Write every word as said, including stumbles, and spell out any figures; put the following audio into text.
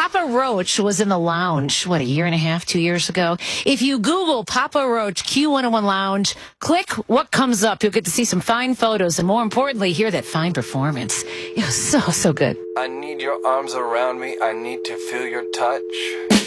Papa Roach was in the lounge, what, a year and a half, two years ago? If you Google Papa Roach Q one oh one Lounge, click what comes up. You'll get to see some fine photos and, more importantly, hear that fine performance. It was so, so good. I need your arms around me. I need to feel your touch.